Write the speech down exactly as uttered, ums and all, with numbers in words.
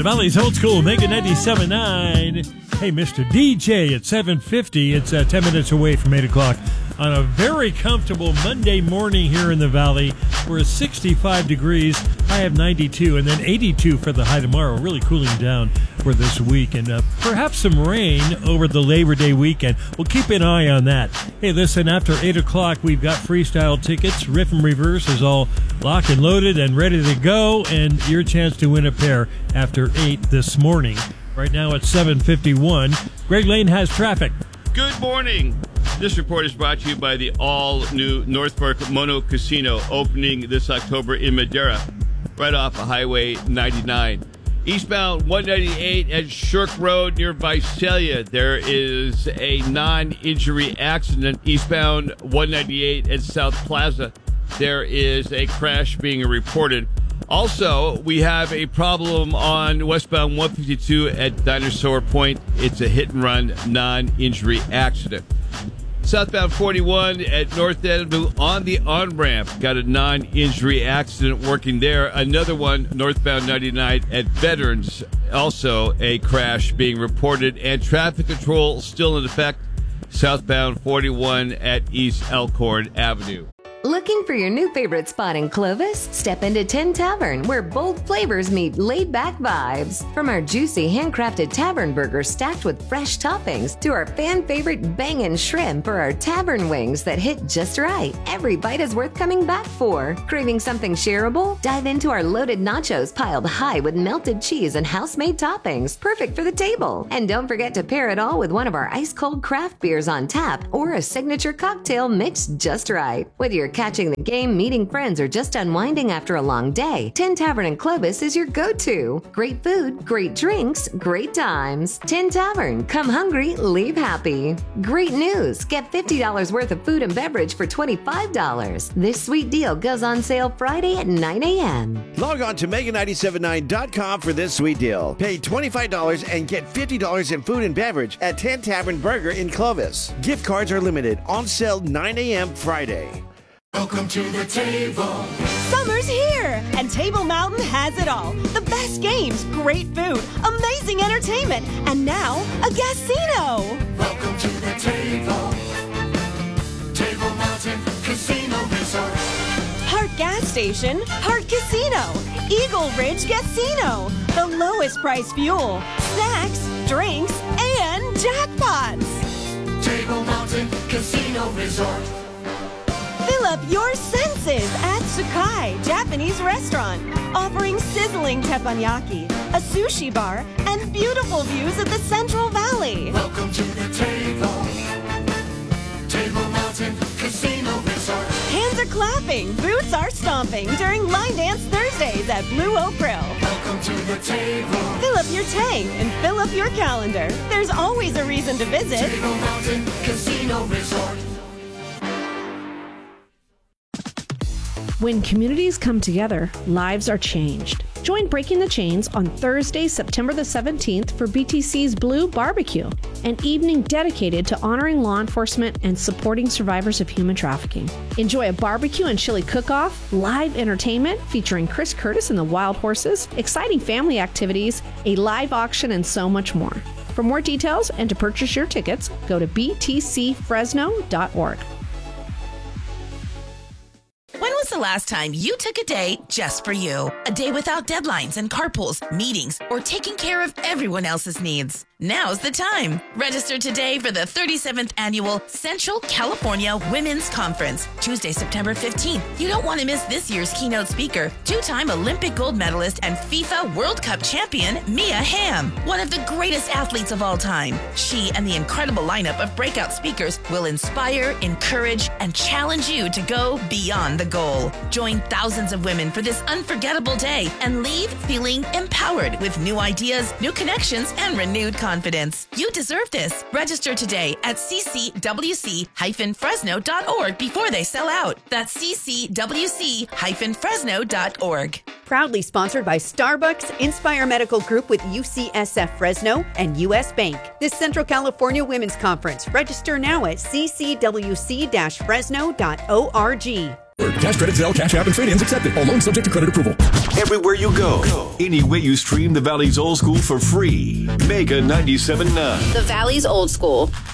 Valley's Old School, Mega ninety-seven point nine. Hey, Mister D J at seven fifty. It's uh, ten minutes away from eight o'clock on a very comfortable Monday morning here in the Valley. We're at sixty-five degrees. I have ninety-two, and then eighty-two for the high tomorrow. Really cooling down for this week, and uh, perhaps some rain over the Labor Day weekend. We'll keep an eye on that. Hey, listen, after eight o'clock, we've got freestyle tickets. Riff and Reverse is all locked and loaded and ready to go, and your chance to win a pair after eight this morning. Right now at seven fifty-one, Greg Lane has traffic. Good morning. This report is brought to you by the all-new Northpark Mono Casino, opening this October in Madera, right off of Highway ninety-nine. Eastbound one ninety-eight at Shirk Road near Visalia, there is a non-injury accident. Eastbound one ninety-eight at South Plaza, there is a crash being reported. Also, we have a problem on westbound one fifty-two at Dinosaur Point. It's a hit-and-run, non-injury accident. Southbound forty-one at North Avenue on the on-ramp. Got a non-injury accident working there. Another one, northbound ninety-nine at Veterans. Also a crash being reported. And traffic control still in effect. Southbound forty-one at East Elkhorn Avenue. Looking for your new favorite spot in Clovis? Step into Tin Tavern, where bold flavors meet laid-back vibes. From our juicy handcrafted tavern burgers stacked with fresh toppings to our fan-favorite bangin' shrimp or our tavern wings that hit just right. Every bite is worth coming back for. Craving something shareable? Dive into our loaded nachos piled high with melted cheese and house-made toppings, perfect for the table. And don't forget to pair it all with one of our ice-cold craft beers on tap or a signature cocktail mixed just right. Whether you're catching the game, meeting friends, or just unwinding after a long day, Tin Tavern in Clovis is your go-to. Great food, great drinks, great times. Tin Tavern. Come hungry, leave happy. Great news! Get fifty dollars worth of food and beverage for twenty-five dollars. This sweet deal goes on sale Friday at nine a.m. Log on to mega nine seven nine dot com for this sweet deal. Pay twenty-five dollars and get fifty dollars in food and beverage at Tin Tavern Burger in Clovis. Gift cards are limited. On sale nine a.m. Friday. Welcome to the table. Summer's here, and Table Mountain has it all. The best games, great food, amazing entertainment, and now a casino. Welcome to the table. Table Mountain Casino Resort. Hart Gas Station, Hart Casino, Eagle Ridge Casino. The lowest price fuel, snacks, drinks, and jackpots. Table Mountain Casino Resort. Fill up your senses at Sakai Japanese Restaurant, offering sizzling teppanyaki, a sushi bar, and beautiful views of the Central Valley. Welcome to the table. Table Mountain Casino Resort. Hands are clapping, boots are stomping during Line Dance Thursdays at Blue Oak Grill. Welcome to the table. Fill up your tank and fill up your calendar. There's always a reason to visit. Table Mountain Casino Resort. When communities come together, lives are changed. Join Breaking the Chains on Thursday, September the seventeenth for B T C's Blue Barbecue, an evening dedicated to honoring law enforcement and supporting survivors of human trafficking. Enjoy a barbecue and chili cook-off, live entertainment featuring Chris Curtis and the Wild Horses, exciting family activities, a live auction, and so much more. For more details and to purchase your tickets, go to b t c fresno dot org. When was the last time you took a day just for you? A day without deadlines and carpools, meetings, or taking care of everyone else's needs? Now's the time. Register today for the thirty-seventh Annual Central California Women's Conference, Tuesday, September fifteenth. You don't want to miss this year's keynote speaker, two-time Olympic gold medalist and FIFA World Cup champion, Mia Hamm, one of the greatest athletes of all time. She and the incredible lineup of breakout speakers will inspire, encourage, and challenge you to go beyond the goal. Join thousands of women for this unforgettable day and leave feeling empowered with new ideas, new connections, and renewed confidence. Confidence. You deserve this. Register today at c c w c dash fresno dot org before they sell out. That's c c w c dash fresno dot org. Proudly sponsored by Starbucks, Inspire Medical Group with U C S F Fresno, and U S Bank. This Central California Women's Conference. Register now at c c w c dash fresno dot org. Cash credit, Zelle, Cash App, and trade-ins accepted. All loans subject to credit approval. Everywhere you go, any way you stream the Valley's Old School for free. Mega ninety-seven point nine. The Valley's Old School.